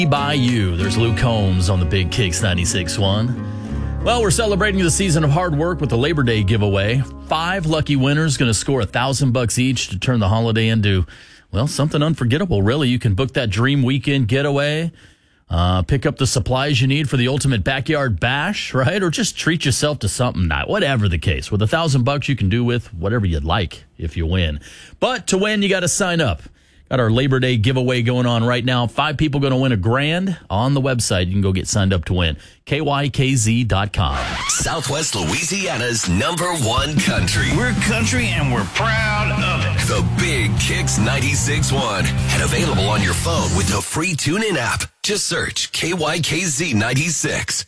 By you. There's Luke Combs on the Big Kicks 96.1. Well, we're celebrating the season of hard work with the Labor Day giveaway. 5 lucky winners going to score $1,000 each to turn the holiday into, well, something unforgettable, really. You can book that dream weekend getaway, pick up the supplies you need for the ultimate backyard bash, right? Or just treat yourself to something, whatever the case. With $1,000, you can do with whatever you'd like if you win. But to win, you got to sign up. Got our Labor Day giveaway going on right now. 5 people going to win $1,000 on the website. You can go get signed up to win. KYKZ.com. Southwest Louisiana's #1 country. We're country and we're proud of it. The Big Kicks 96.1. And available on your phone with the free TuneIn app. Just search KYKZ 96.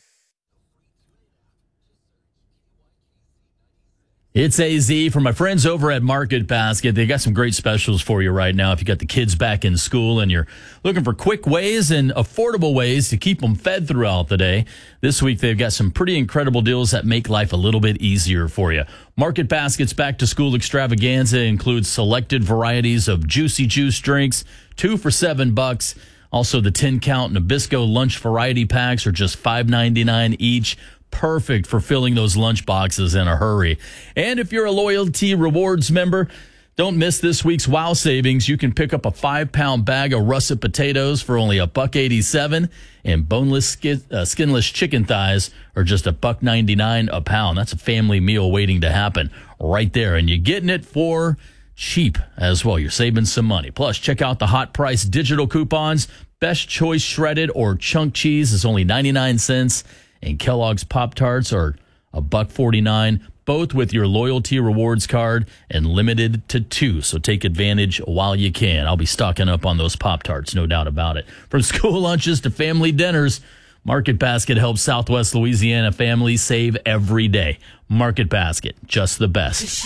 It's AZ from my friends over at Market Basket. They got some great specials for you right now. If you got the kids back in school and you're looking for quick ways and affordable ways to keep them fed throughout the day, this week they've got some pretty incredible deals that make life a little bit easier for you. Market Basket's back to school extravaganza includes selected varieties of juicy juice drinks, 2 for $7. Also, the 10-count Nabisco lunch variety packs are just $5.99 each. Perfect for filling those lunch boxes in a hurry. And if you're a Loyalty Rewards member, don't miss this week's wow savings. You can pick up a 5-pound bag of russet potatoes for only $1.87, and boneless skinless chicken thighs are just $1.99 a pound. That's a family meal waiting to happen right there, and you're getting it for cheap as well. You're saving some money. Plus, check out the hot price digital coupons. Best Choice shredded or chunk cheese is only 99 cents. And Kellogg's Pop-Tarts are $1.49, both with your Loyalty Rewards card and limited to 2. So take advantage while you can. I'll be stocking up on those Pop-Tarts, no doubt about it. From school lunches to family dinners, Market Basket helps Southwest Louisiana families save every day. Market Basket, just the best.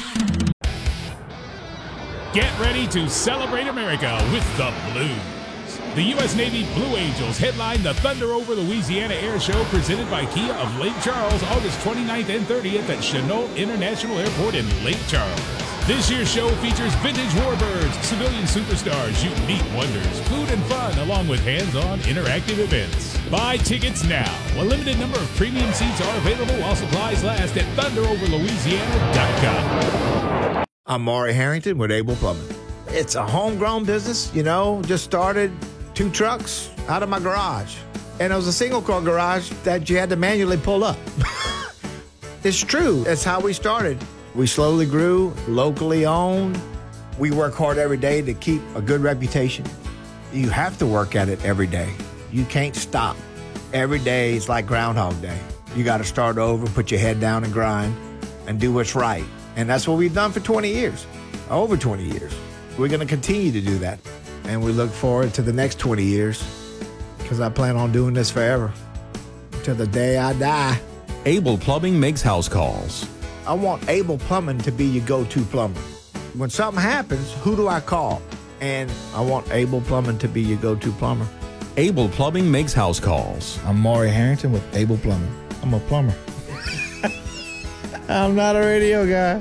Get ready to celebrate America with the Blues. The U.S. Navy Blue Angels headline the Thunder Over Louisiana Air Show presented by Kia of Lake Charles August 29th and 30th at Chennault International Airport in Lake Charles. This year's show features vintage warbirds, civilian superstars, unique wonders, food and fun, along with hands-on interactive events. Buy tickets now. A limited number of premium seats are available while supplies last at thunderoverlouisiana.com. I'm Maury Harrington with Able Plumbing. It's a homegrown business, just started 2 trucks out of my garage. And it was a single-car garage that you had to manually pull up. It's true. That's how we started. We slowly grew, locally owned. We work hard every day to keep a good reputation. You have to work at it every day. You can't stop. Every day is like Groundhog Day. You got to start over, put your head down and grind, and do what's right. And that's what we've done for 20 years, over 20 years. We're going to continue to do that. And we look forward to the next 20 years because I plan on doing this forever till the day I die. Able Plumbing makes house calls. I want Able Plumbing to be your go-to plumber. When something happens, who do I call? And I want Able Plumbing to be your go-to plumber. Able Plumbing makes house calls. I'm Maury Harrington with Able Plumbing. I'm a plumber. I'm not a radio guy.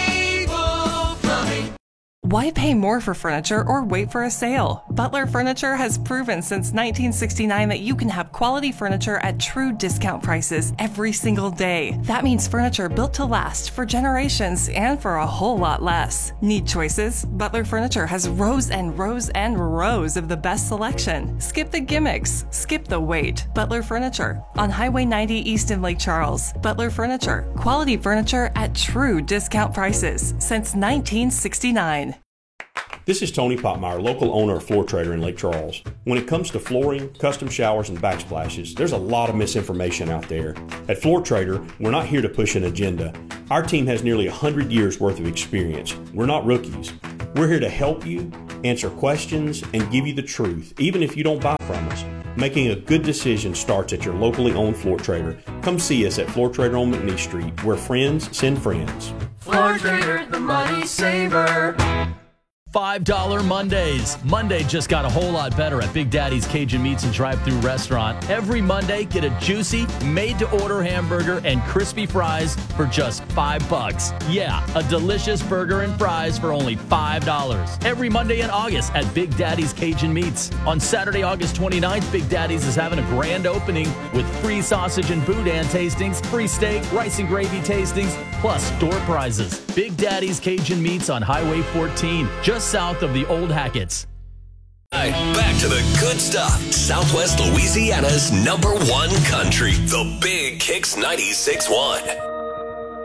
Why pay more for furniture or wait for a sale? Butler Furniture has proven since 1969 that you can have quality furniture at true discount prices every single day. That means furniture built to last for generations and for a whole lot less. Need choices? Butler Furniture has rows and rows and rows of the best selection. Skip the gimmicks. Skip the wait. Butler Furniture on Highway 90 East in Lake Charles. Butler Furniture. Quality furniture at true discount prices since 1969. This is Tony Popmeyer, local owner of Floor Trader in Lake Charles. When it comes to flooring, custom showers, and backsplashes, there's a lot of misinformation out there. At Floor Trader, we're not here to push an agenda. Our team has nearly 100 years worth of experience. We're not rookies. We're here to help you, answer questions, and give you the truth, even if you don't buy from us. Making a good decision starts at your locally owned Floor Trader. Come see us at Floor Trader on McNeese Street, where friends send friends. Floor Trader, the money saver. $5 Mondays. Monday just got a whole lot better at Big Daddy's Cajun Meats and Drive-Thru Restaurant. Every Monday, get a juicy, made-to-order hamburger and crispy fries for just $5. Yeah, a delicious burger and fries for only $5. Every Monday in August at Big Daddy's Cajun Meats. On Saturday, August 29th, Big Daddy's is having a grand opening with free sausage and boudin tastings, free steak, rice and gravy tastings, plus store prizes. Big Daddy's Cajun Meats on Highway 14, just south of the Old Hackett's. All right, back to the good stuff. Southwest Louisiana's #1 country, the Big Kicks 96.1.